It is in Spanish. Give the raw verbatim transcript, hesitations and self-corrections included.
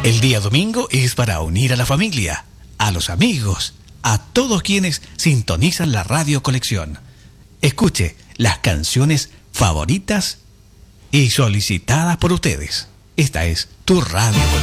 El día domingo es para unir a la familia, a los amigos, a todos quienes sintonizan la Radio Colección. Escuche las canciones favoritas y solicitadas por ustedes. Esta es tu Radio Colección.